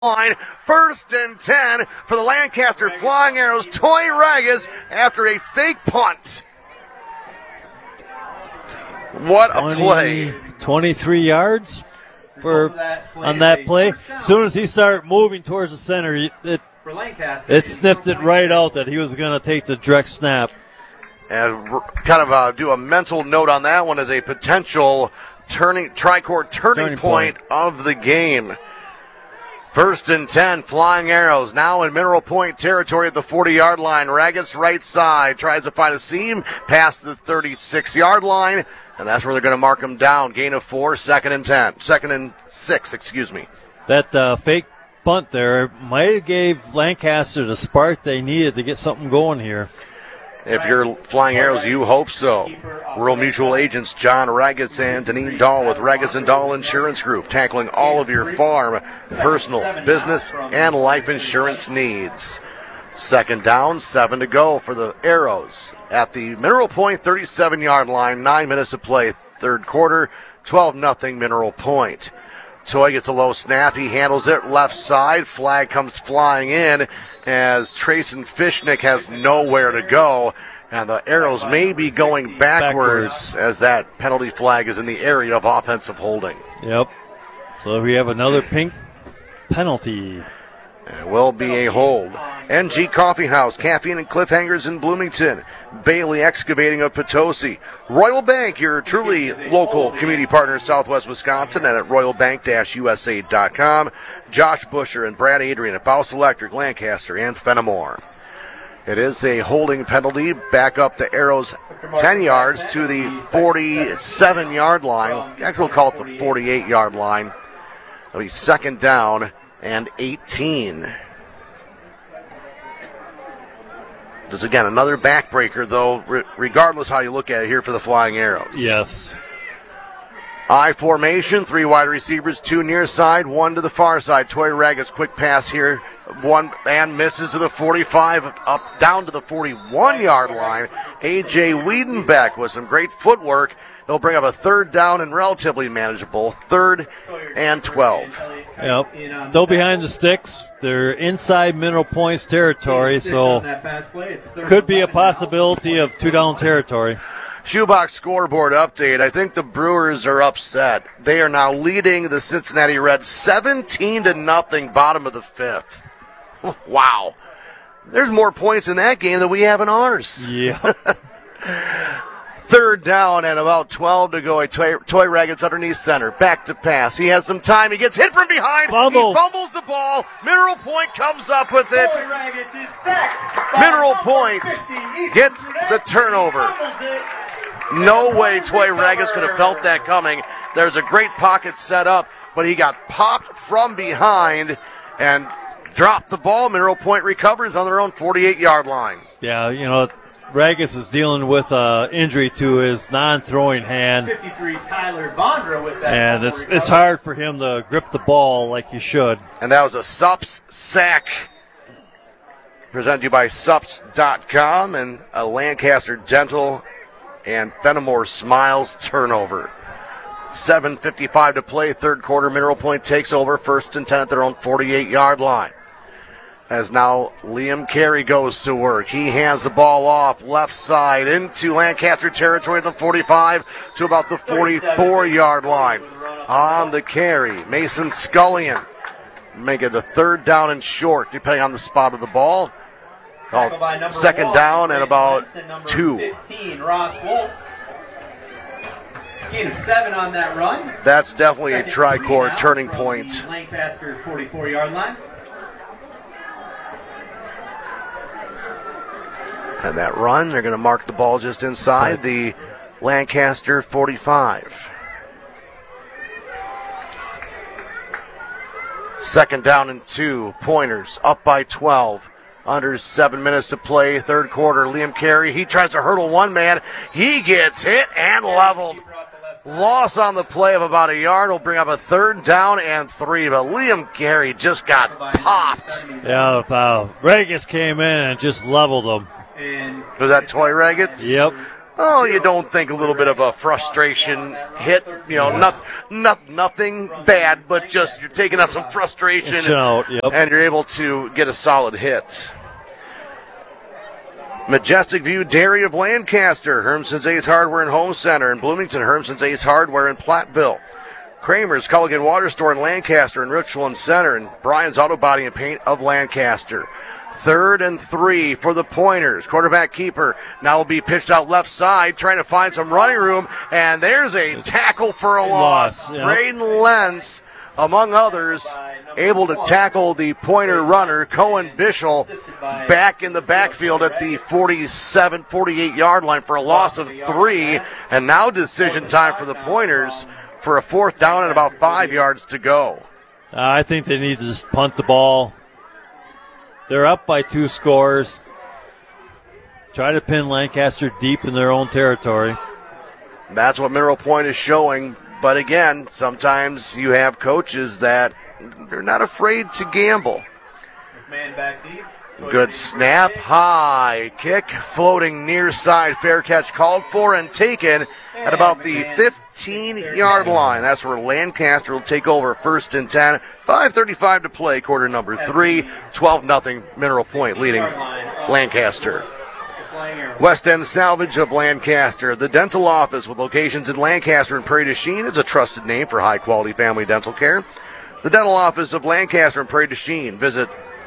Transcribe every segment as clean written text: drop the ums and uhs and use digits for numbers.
line. 1st and 10 for the Lancaster Flying Arrows. Toy Ragas after a fake punt. What a play. 23 yards on that play. As soon as he started moving towards the center, it sniffed it right out that he was going to take the direct snap. And kind of do a mental note on that one as a potential tri-court turning point of the game. 1st and 10, Flying Arrows now in Mineral Point territory at the 40-yard line. Ragas right side tries to find a seam past the 36-yard line, and that's where they're going to mark him down. Gain of 4, 2nd and 10. 2nd and 6, excuse me. That fake punt there might have gave Lancaster the spark they needed to get something going here. If you're Flying Arrows, you hope so. Rural Mutual Agents John Ragas and Deneen Dahl with Ragas & Dahl Insurance Group, tackling all of your farm, personal, business, and life insurance needs. 2nd down, 7 to go for the Arrows at the Mineral Point 37-yard line. 9 minutes to play, 3rd quarter, 12-0 Mineral Point. Toy gets a low snap. He handles it left side. Flag comes flying in as Trayson Fishnick has nowhere to go. And the Arrows may be going backwards as that penalty flag is in the area of offensive holding. Yep. So we have another pink penalty. It will be a hold. NG Coffee House, Caffeine and Cliffhangers in Bloomington. Bailey Excavating of Potosi. Royal Bank, your truly local community partner in Southwest Wisconsin, and at royalbank-usa.com. Josh Busher and Brad Adrian at Bouse Electric, Lancaster, and Fenimore. It is a holding penalty. Back up the Arrows 10 yards to the 47-yard line. Actually, we'll call it the 48-yard line. It'll be 2nd down and 18. This again, another backbreaker, though, regardless how you look at it here for the Flying Arrows. Yes. I formation, 3 wide receivers, 2 near side, 1 to the far side. Toy Ragas, quick pass here. 1 and misses to the 45, up down to the 41-yard line. A.J. Wiedenbeck with some great footwork. He'll bring up a 3rd down and relatively manageable. 3rd and 12. Yep. Still behind the sticks. They're inside Mineral Points territory, so could be a possibility of 2-down territory. Shoebox scoreboard update. I think the Brewers are upset. They are now leading the Cincinnati Reds 17-0, bottom of the 5th. Wow. There's more points in that game than we have in ours. Yeah. 3rd down and about 12 to go. Toy Ragas underneath center. Back to pass. He has some time. He gets hit from behind. Fumbles. He fumbles the ball. Mineral Point comes up with it. Mineral Point gets the turnover. No way Toy Ragas could have felt that coming. There's a great pocket set up, but he got popped from behind and dropped the ball. Mineral Point recovers on their own 48-yard line. Yeah, Ragas is dealing with injury to his non-throwing hand. 53 Tyler Bondra with that. And it's hard for him to grip the ball like he should. And that was a Sups sack. Presented to you by Sups.com and a Lancaster Dental and Fenimore Smiles turnover. 7:55 to play, 3rd quarter. Mineral Point takes over, 1st and 10 at their own 48-yard line. As now Liam Carey goes to work. He hands the ball off left side into Lancaster territory at the 45 to about the 44-yard line. On the carry, Mason Scullion. Make it a 3rd down and short, depending on the spot of the ball. Called 2nd down and about 2. 15, Ross Wolf. Gain of 7 on that run. That's definitely a tri-court turning point. Lancaster 44-yard line. And that run, they're going to mark the ball just inside the Lancaster 45. 2nd down and 2. Pointers up by 12. Under 7 minutes to play, 3rd quarter. Liam Carey, he tries to hurdle one man. He gets hit and leveled. Loss on the play of about a yard will bring up a 3rd down and 3. But Liam Carey just got popped. Yeah, Ragas came in and just leveled him. Was that Toy Ragas? Yep. Oh, you don't think a little bit of a frustration hit, nothing bad, but just you're taking out some frustration and you're able to get a solid hit. Majestic View Dairy of Lancaster, Hermson's Ace Hardware and Home Center in Bloomington, Hermson's Ace Hardware in Platteville. Kramer's Culligan Water Store in Lancaster and Richland Center, and Brian's Auto Body and Paint of Lancaster. 3rd and 3 for the Pointers. Quarterback keeper now will be pitched out left side, trying to find some running room, and there's a tackle for a loss. Braden Lentz, among others, able to tackle the Pointer runner, Cohen Bischel, back in the backfield at the 47, 48-yard line for a loss of 3, and now decision time for the Pointers for a 4th down and about 5 yards to go. I think they need to just punt the ball. They're up by 2 scores. Try to pin Lancaster deep in their own territory. That's what Mineral Point is showing. But again, sometimes you have coaches that they're not afraid to gamble. Man back deep. Good snap, high kick, floating near side, fair catch called for and taken at about the 15-yard line. That's where Lancaster will take over 1st and 10. 5:35 to play, quarter number 3. 12-0 Mineral Point leading Lancaster. West End Salvage of Lancaster, the dental office with locations in Lancaster and Prairie du Chien is a trusted name for high-quality family dental care. The dental office of Lancaster and Prairie du Chien. Visit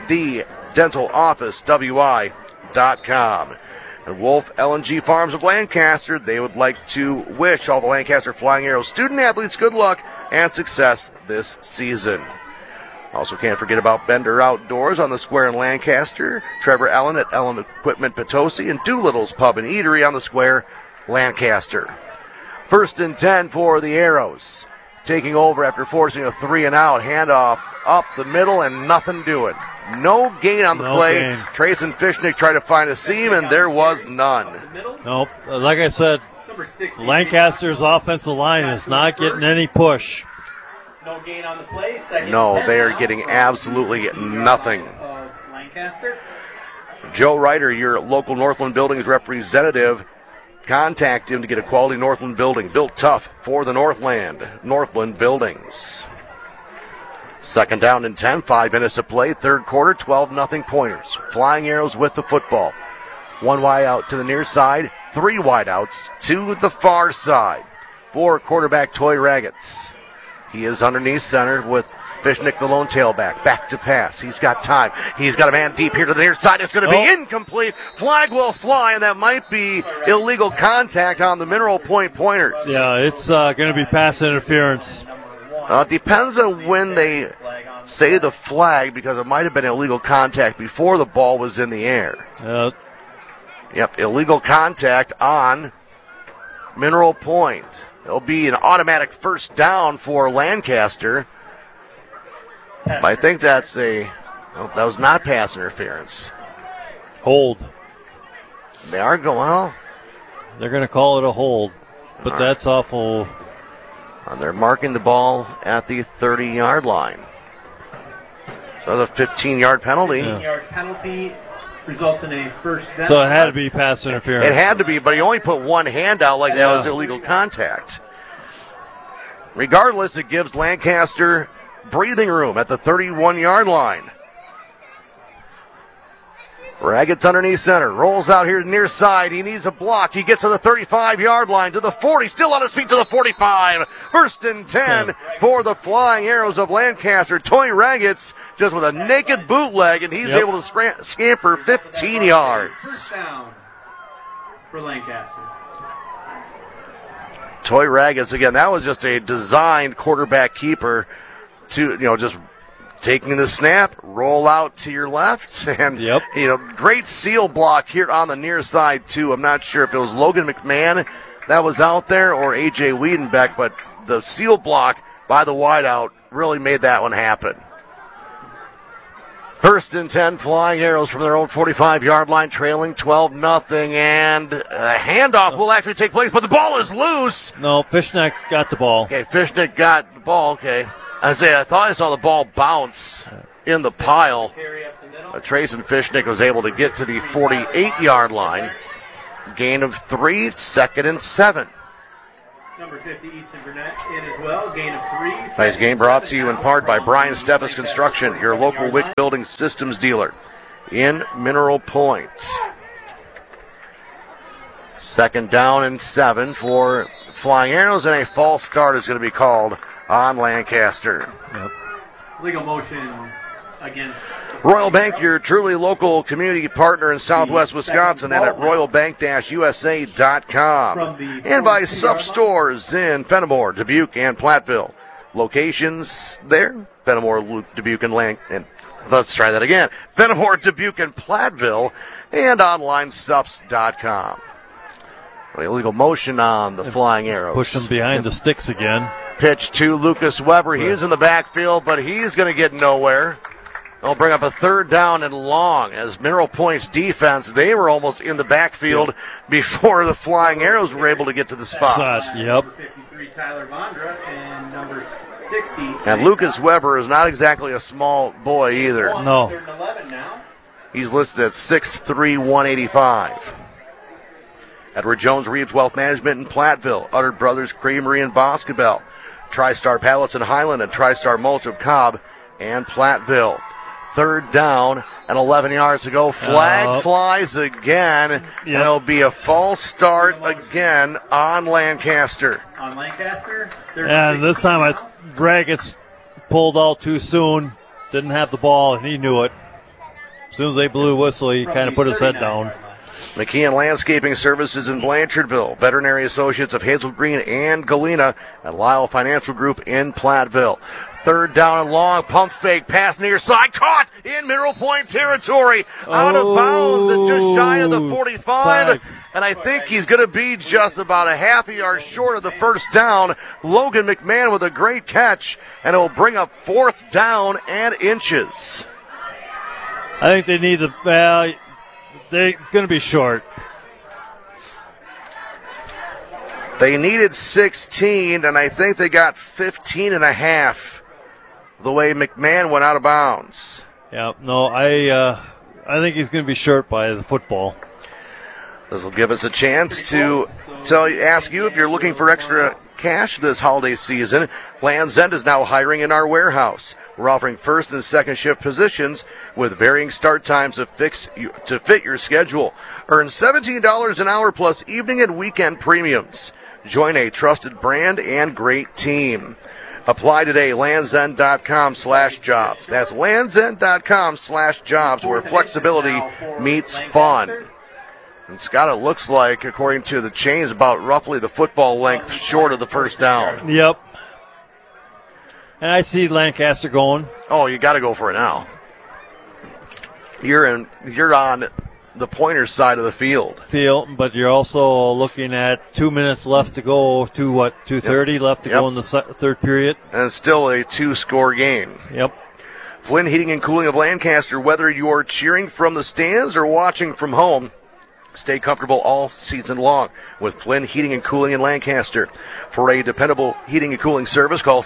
thedentalofficewi.com. And Wolf LNG Farms of Lancaster, they would like to wish all the Lancaster Flying Arrows student athletes good luck and success this season. Also can't forget about Bender Outdoors on the square in Lancaster, Trevor Allen at Ellen Equipment Potosi, and Doolittle's Pub and Eatery on the square, Lancaster. 1st and 10 for the Arrows. Taking over after forcing a 3-and-out handoff up the middle and nothing doing. No gain on the play. Trayson Fishnick tried to find a seam, and there was none. Nope. Like I said, Lancaster's offensive line is not getting any push. No gain on the play. No, they are getting absolutely nothing. Lancaster. Joe Ryder, your local Northland Buildings representative, contact him to get a quality Northland building built tough for the Northland. Northland Buildings. 2nd down and 10, 5 minutes to play. 3rd quarter, 12-0 Pointers. Flying Arrows with the football. 1 wide out to the near side, 3 wide outs to the far side for quarterback Toy Raggets. He is underneath center with Fishnick, the lone tailback. Back to pass. He's got time. He's got a man deep here to the near side. It's going to be incomplete. Flag will fly, and that might be illegal contact on the Mineral Point Pointers. Yeah, it's going to be pass interference. It depends on when they say the flag, because it might have been illegal contact before the ball was in the air. Yep, illegal contact on Mineral Point. It'll be an automatic 1st down for Lancaster. I think that was not pass interference. Hold. They are going, well. They're going to call it a hold, but that's awful. They're marking the ball at the 30-yard line. So the 15-yard penalty. 15-yard penalty results in a 1st down. So it had to be pass interference. It had to be, but he only put one hand out like that was illegal contact. Regardless, it gives Lancaster breathing room at the 31-yard line. Raggets underneath center, rolls out here near side. He needs a block. He gets to the 35-yard line, to the 40, still on his feet to the 45. 1st and 10 for the Flying Arrows of Lancaster. Toy Raggets just with a naked bootleg, and he's able to scamper 15 yards. 1st down for Lancaster. Toy Raggets, again, that was just a designed quarterback keeper to, just taking the snap, roll out to your left, and, great seal block here on the near side, too. I'm not sure if it was Logan McMahon that was out there or A.J. Wiedenbeck, but the seal block by the wideout really made that one happen. 1st and 10, Flying Arrows from their own 45-yard line, trailing 12-0, and a handoff will actually take place, but the ball is loose. No, Fishnick got the ball. Okay, Fishnick got the ball, okay. I thought I saw the ball bounce in the pile. Trayson Fishnick was able to get to the 48-yard line. Gain of 3, 2nd and 7. Number 50, Easton Burnett in as well. Gain of 3. Nice game brought to you in part by Brian Steffes Construction, your local Wick Building Systems dealer in Mineral Point. 2nd down and 7 for Flying Arrows, and a false start is going to be called on Lancaster. Yep. Legal motion against Royal Bank, your truly local community partner in Southwest Wisconsin, and at royalbank-usa.com. And by Sup Stores in Fenimore, Dubuque, and Platteville. Locations there, Fenimore, Dubuque, and let's try that again. Fenimore, Dubuque, and Platteville, and online sups.com. Illegal motion on the Flying Arrows. Push them behind the sticks again. Pitch to Lucas Weber. He's in the backfield, but he's going to get nowhere. They'll bring up a 3rd down and long as Mineral Point's defense, they were almost in the backfield before the Flying Arrows were able to get to the spot. Yep. 53, Tyler Vondra, and number 60. And Lucas Weber is not exactly a small boy either. No. 3rd and 11 now. He's listed at 6'3", 185. Edward Jones Reeves Wealth Management in Platteville. Utter Brothers Creamery in Boscobel. TriStar Pallets in Highland and TriStar Mulch of Cobb and Platteville. 3rd down and 11 yards to go. Flag flies again. And it'll be a false start again on Lancaster. On Lancaster. And this time Raggets pulled out too soon. Didn't have the ball, and he knew it. As soon as they blew the whistle, he kind of put his head down. McKeon Landscaping Services in Blanchardville, Veterinary Associates of Hazel Green and Galena, and Lyle Financial Group in Platteville. 3rd down and long, pump fake, pass near side, caught in Mineral Point territory, out of bounds and just shy of the 45, and I think he's going to be just about a half a yard short of the 1st down. Logan McMahon with a great catch, and it will bring up 4th down and inches. I think they need the... they're going to be short. They needed 16, and I think they got 15 and a half the way McMahon went out of bounds. Yeah, no, I think he's going to be short by the football. This will give us a chance to ask you if you're looking for extra cash this holiday season. Land's End is now hiring in our warehouse. We're offering 1st and 2nd shift positions with varying start times to fit your schedule. Earn $17 an hour plus evening and weekend premiums. Join a trusted brand and great team. Apply today, landsend.com/jobs. That's landsend.com/jobs, where flexibility meets fun. And Scott, it looks like, according to the chains, about roughly the football length short of the 1st down. Yep. And I see Lancaster going. Oh, you got to go for it now. You're on the Pointers side of the field. But you're also looking at 2 minutes left to go to 2:30 left to go in the 3rd period. And it's still a 2-score game. Yep. Flynn Heating and Cooling of Lancaster, whether you're cheering from the stands or watching from home, stay comfortable all season long with Flynn Heating and Cooling in Lancaster. For a dependable heating and cooling service, call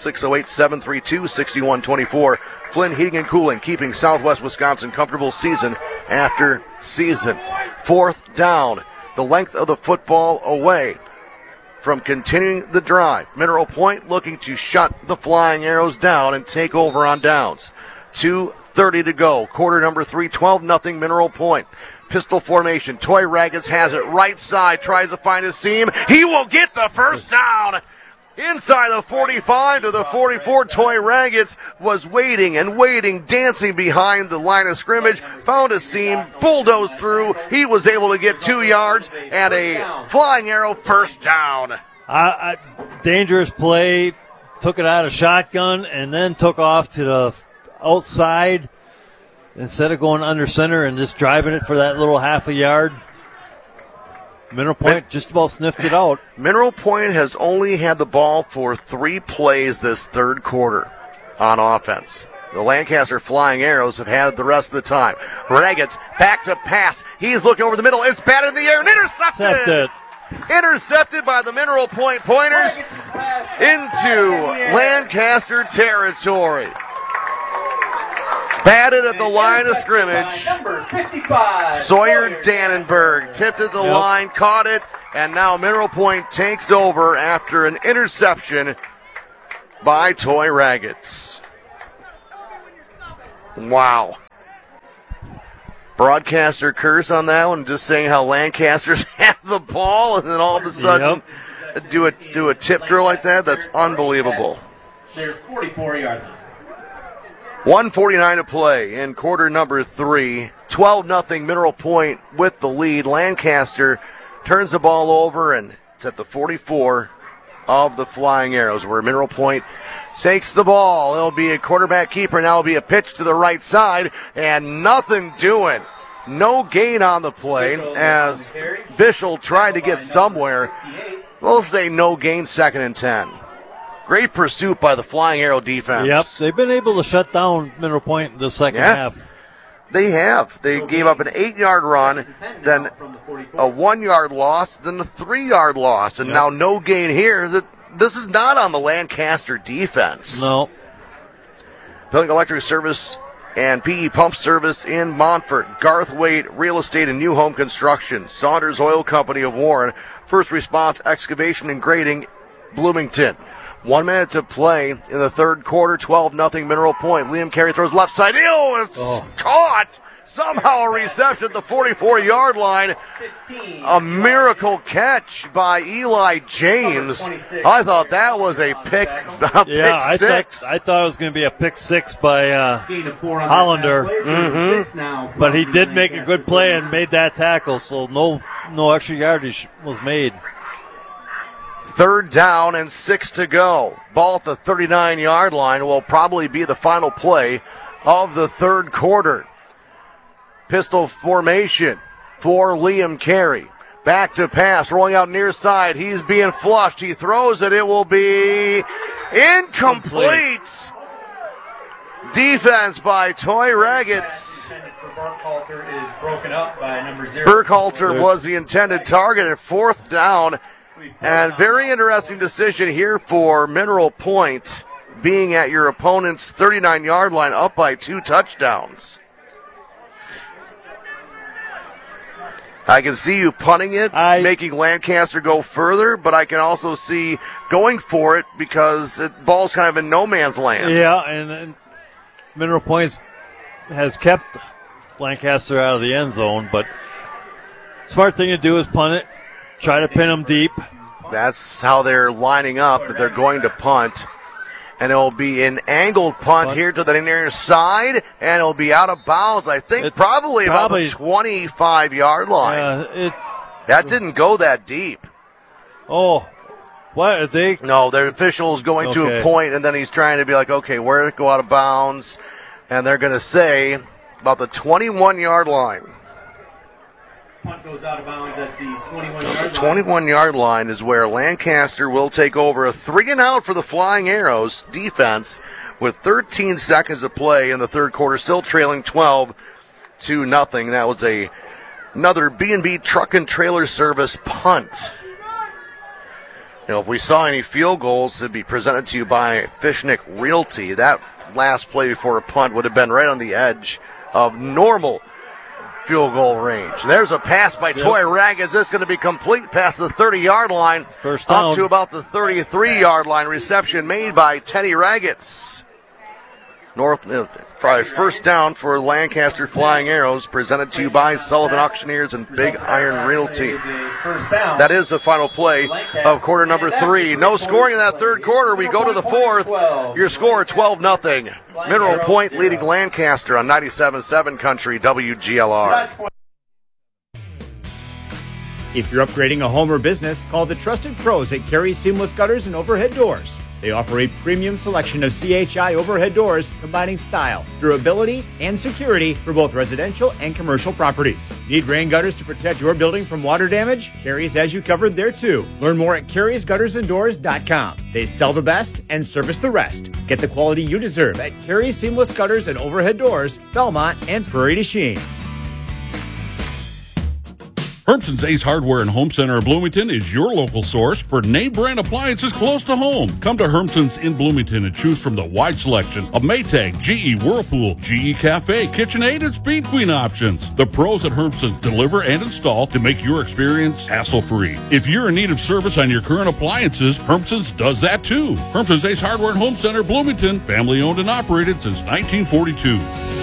608-732-6124. Flynn Heating and Cooling, keeping Southwest Wisconsin comfortable season after season. 4th down, the length of the football away from continuing the drive. Mineral Point looking to shut the Flying Arrows down and take over on downs. 2:30 to go. Quarter number 3, 12-0 Mineral Point. Pistol formation. Toy Raggets has it right side, tries to find a seam. He will get the 1st down. Inside the 45 to the 44, Toy Raggets was waiting, dancing behind the line of scrimmage, found a seam, bulldozed through. He was able to get 2 yards and a Flying Arrow 1st down. Dangerous play, took it out of shotgun, and then took off to the outside instead of going under center and just driving it for that little half a yard. Mineral Point just about sniffed it out. Mineral Point has only had the ball for 3 plays this 3rd quarter on offense. The Lancaster Flying Arrows have had the rest of the time. Raggets back to pass. He's looking over the middle. It's batted in the air and intercepted. Intercepted by the Mineral Point Pointers into Lancaster territory. Batted at the line of scrimmage. Number 55. Sawyer Dannenberg tipped at the line, caught it, and now Mineral Point takes over after an interception by Toy Raggets. Wow. Broadcaster curse on that one, just saying how Lancasters have the ball, and then all of a sudden do a tip drill like that. That's unbelievable. There's 44-yard line. 1:49 to play in quarter number 3. 12-0 Mineral Point with the lead. Lancaster turns the ball over, and it's at the 44 of the Flying Arrows, where Mineral Point takes the ball. It'll be a quarterback keeper. Now it'll be a pitch to the right side, and nothing doing. No gain on the play as Bishel tried to get somewhere. We'll say no gain, 2nd and 10. Great pursuit by the Flying Arrow defense. Yep, they've been able to shut down Mineral Point in the second half. They have. They gave up an 8-yard run, then a 1-yard loss, then a 3-yard loss, and now no gain here. This is not on the Lancaster defense. No. Building Electric Service and PE Pump Service in Montfort, Garthwaite Real Estate and New Home Construction, Saunders Oil Company of Warren, First Response Excavation and Grading, Bloomington. 1 minute to play in the third quarter, 12-0 Mineral Point. Liam Carey throws left side. It's caught. Somehow a reception at the 44-yard line. A miracle catch by Eli James. I thought that was a pick six. I thought it was going to be a pick 6 by Hollander. But he did make a good play and made that tackle, so no extra yardage was made. 3rd down and 6 to go. Ball at the 39-yard line will probably be the final play of the third quarter. Pistol formation for Liam Carey. Back to pass, rolling out near side. He's being flushed. He throws it. It will be incomplete. Defense by Toy Raggets. Burkhalter is broken up by number 0. Burkhalter was the intended target at 4th down. And very interesting decision here for Mineral Point, being at your opponent's 39-yard line, up by 2 touchdowns. I can see you punting it, making Lancaster go further, but I can also see going for it because the ball's kind of in no man's land. Yeah, and Mineral Point has kept Lancaster out of the end zone, but smart thing to do is punt it. Try to pin them deep. That's how they're lining up, that they're going to punt. And it will be an angled punt here to the near side, and it will be out of bounds, I think, probably about the 25-yard line. That didn't go that deep. Oh, what? Are they? No, the official is going to a point, and then he's trying to be like, okay, where did it go out of bounds? And they're going to say about the 21-yard line. Punt goes out of bounds at the 21-yard line. 21-yard line is where Lancaster will take over. A 3-and-out for the Flying Arrows defense with 13 seconds to play in the third quarter, still trailing 12-0. That was another B&B Truck and Trailer Service punt. If we saw any field goals, it'd be presented to you by Fishnick Realty. That last play before a punt would have been right on the edge of normal field goal range. There's a pass by Toy Raggets. This is going to be complete past the 30-yard line. First down. Up to about the 33-yard line. Reception made by Teddy Raggets. First down for Lancaster Flying Arrows, presented to you by Sullivan Auctioneers and Big Iron Realty. That is the final play of quarter number 3. No scoring in that third quarter. We go to the fourth. Your score, 12-0. Mineral Point leading Lancaster on 97.7 Country WGLR. If you're upgrading a home or business, call the trusted pros at Carey's Seamless Gutters and Overhead Doors. They offer a premium selection of CHI overhead doors, combining style, durability, and security for both residential and commercial properties. Need rain gutters to protect your building from water damage? Carey's has you covered there too. Learn more at Carey'sGuttersandDoors.com. They sell the best and service the rest. Get the quality you deserve at Carey's Seamless Gutters and Overhead Doors, Belmont and Prairie du Chien. Hermson's Ace Hardware and Home Center in Bloomington is your local source for name brand appliances close to home. Come to Hermson's in Bloomington and choose from the wide selection of Maytag, GE, Whirlpool, GE Cafe, KitchenAid, and Speed Queen options. The pros at Hermson's deliver and install to make your experience hassle-free. If you're in need of service on your current appliances, Hermson's does that too. Hermson's Ace Hardware and Home Center, Bloomington, family owned and operated since 1942.